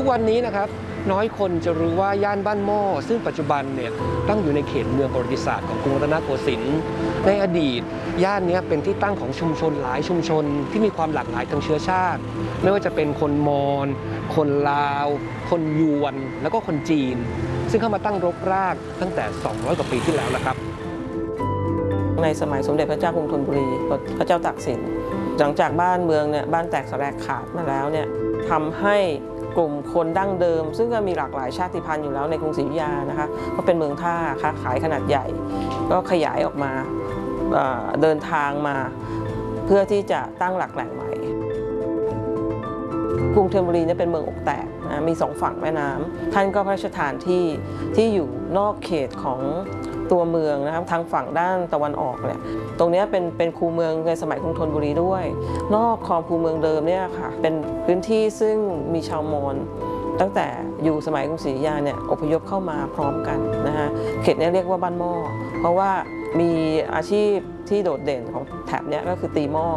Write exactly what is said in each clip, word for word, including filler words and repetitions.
วันนี้นะครับน้อยคนจะรู้ว่าย่านบ้านหม้อซึ่งปัจจุบันเนี่ยตั้งอยู่ในเขตเมืองประวัติศาสตร์ของกรุงรัตนโกสินทร์ในอดีตย่านนี้เป็นที่ตั้งของชุมชนหลายชุมชนที่มีความหลากหลายทางเชื้อชาติไม่ว่าจะเป็นคนมอญคนลาวคนยวนแล้วก็คนจีนซึ่งเข้ามาตั้งรกรากตั้งแต่สองร้อยกว่าปีที่แล้วนะครับในสมัยสมเด็จพระเจ้ากรุงธนบุรีพระเจ้าตากสินหลังจากบ้านเมืองเนี่ยบ้านแตกสลายขาดมาแล้วเนี่ยทำให้กลุ่มคนดั้งเดิมซึ่งก็มีหลากหลายชาติพันธุ์อยู่แล้วในกรุงศรีอยุธยานะคะก็เป็นเมืองท่าค้าขายขนาดใหญ่ก็ขยายออกมาเดินทางมาเพื่อที่จะตั้งหลักแหล่งใหม่กรุงธนบุรีเนี่ยเป็นเมืองอกแตกนะมีสองฝั่งแม่น้ำท่านก็พระราชทานที่ที่อยู่นอกเขตของตัวเมืองนะครับทางฝั่งด้านตะวันออกเนี่ยตรงนี้เป็นเป็นคูเมืองในสมัยกรุงธนบุรีด้วยนอกคลองคูเมืองเดิมเนี่ยค่ะเป็นพื้นที่ซึ่งมีชาวมอญตั้งแต่อยู่สมัยกรุงศรีอยุธยาเนี่ยอพยพเข้ามาพร้อมกันนะฮะเขตนี้เรียกว่าบ้านหม้อเพราะว่ามีอาชีพที่โดดเด่นของแถบนี้ก็คือตีหม้อ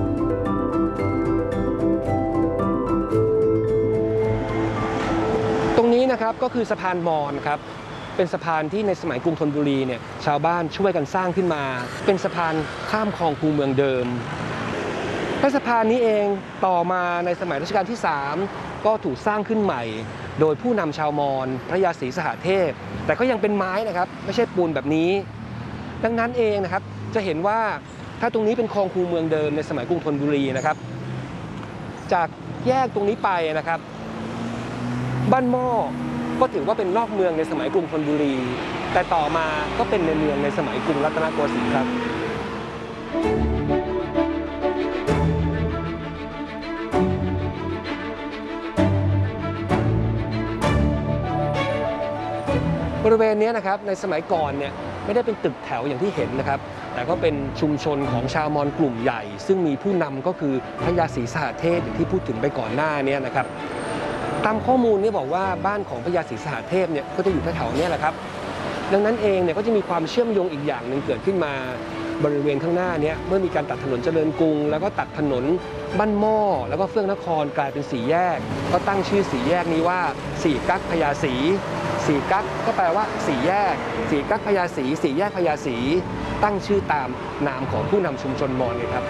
ตรงนี้นะครับก็คือสะพานมอญครับเป็นสะพานที่ในสมัยกรุงธนบุรีเนี่ยชาวบ้านช่วยกันสร้างขึ้นมาเป็นสะพานข้ามคลองคูเมืองเดิมและสะพานนี้เองต่อมาในสมัยรัชกาลที่สามก็ถูกสร้างขึ้นใหม่โดยผู้นำชาวมอญพระยาศรีสหเทพแต่ก็ยังเป็นไม้นะครับไม่ใช่ปูนแบบนี้ดังนั้นเองนะครับจะเห็นว่าถ้าตรงนี้เป็นคลองคูเมืองเดิมในสมัยกรุงธนบุรีนะครับจากแยกตรงนี้ไปนะครับบ้านหม้อก็ถือว่าเป็นนอกเมืองในสมัยกรุงธนบุรีแต่ต่อมาก็เป็นในเมืองในสมัยกรุงรัตนโกสินทร์ครับบริเวณนี้นะครับในสมัยก่อนเนี่ยไม่ได้เป็นตึกแถวอย่างที่เห็นนะครับแต่ก็เป็นชุมชนของชาวมอญกลุ่มใหญ่ซึ่งมีผู้นำก็คือพระยาศรีสหเทพอย่างที่พูดถึงไปก่อนหน้านี้นะครับตามข้อมูลนี่บอกว่าบ้านของพระยาศรีสหเทพเนี่ยก็จะอยู่แถวๆนี้แหละครับดังนั้นเองเนี่ยก็จะมีความเชื่อมโยงอีกอย่างหนึ่งเกิดขึ้นมาบริเวณข้างหน้านี้เมื่อมีการตัดถนนเจริญกรุงแล้วก็ตัดถนนบ้านหม้อแล้วก็เฟื่องนครกลายเป็นสี่แยกก็ตั้งชื่อสี่แยกนี้ว่าสี่กั๊กพญาศรีสี่กั๊กก็แปลว่าสี่แยกสี่กั๊กพญาศรีสี่แยกพญาศรีตั้งชื่อตามนามของผู้นำชุมชนมอญเลยครับ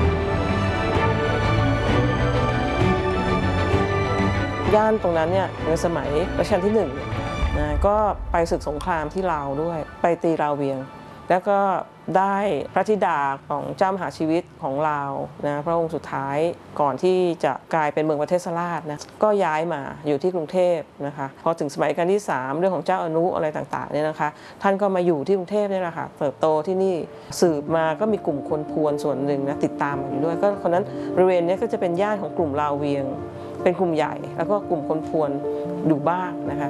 ย่านตรงนั้นเนี่ยในสมัยรัชกาลที่หนึ่งนะก็ไปศึกสงครามที่ลาวด้วยไปตีลาวเวียงแล้วก็ได้พระธิดาของเจ้ามหาชีวิตของลาวนะพระองค์สุดท้ายก่อนที่จะกลายเป็นเมืองประเทศราชนะก็ย้ายมาอยู่ที่กรุงเทพนะคะพอถึงสมัยรัชกาลที่สามเรื่องของเจ้าอนุอะไรต่างๆเนี่ยนะคะท่านก็มาอยู่ที่กรุงเทพนี่แหละค่ะเติบโตที่นี่สืบมาก็มีกลุ่มคนพวนส่วนหนึ่งนะติดตามอยู่ด้วยก็คนนั้นบริเวณนี้ก็จะเป็นย่านของกลุ่มลาวเวียงเป็นกลุ่มใหญ่แล้วก็กลุ่มคนพวนอยู่บ้างนะคะ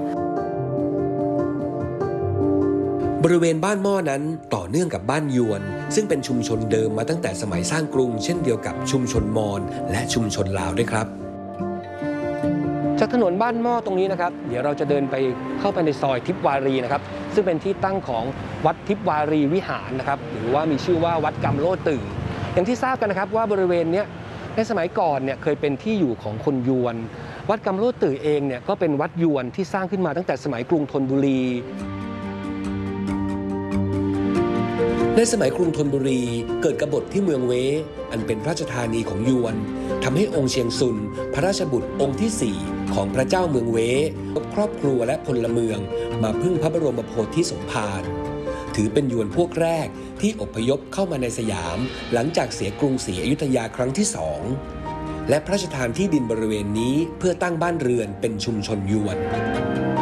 บริเวณบ้านหม้อนั้นต่อเนื่องกับบ้านยวนซึ่งเป็นชุมชนเดิมมาตั้งแต่สมัยสร้างกรุงเช่นเดียวกับชุมชนมอญและชุมชนลาวด้วยครับจากถนนบ้านหม้อตรงนี้นะครับเดี๋ยวเราจะเดินไปเข้าไปในซอยทิพวารีนะครับซึ่งเป็นที่ตั้งของวัดทิพวารีวิหารนะครับหรือว่ามีชื่อว่าวัดกำโลตื่ออย่างที่ทราบกันนะครับว่าบริเวณนี้ในสมัยก่อนเนี่ยเคยเป็นที่อยู่ของคนยวนวัดกำโลตื่อเองเนี่ยก็เป็นวัดยวนที่สร้างขึ้นมาตั้งแต่สมัยกรุงธนบุรีในสมัยกรุงธนบุรีเกิดกบฏที่เมืองเวอันเป็นพระราชธานีของยวนทำให้องค์เชียงซุนพระราชบุตรองค์ที่สี่ของพระเจ้าเมืองเวกับครอบครัวและพลเมืองมาพึ่งพระบรมโพธิสมภารถือเป็นยวนพวกแรกที่อพยพเข้ามาในสยามหลังจากเสียกรุงศรีอยุธยาครั้งที่สองและพระราชทานที่ดินบริเวณนี้เพื่อตั้งบ้านเรือนเป็นชุมชนยวน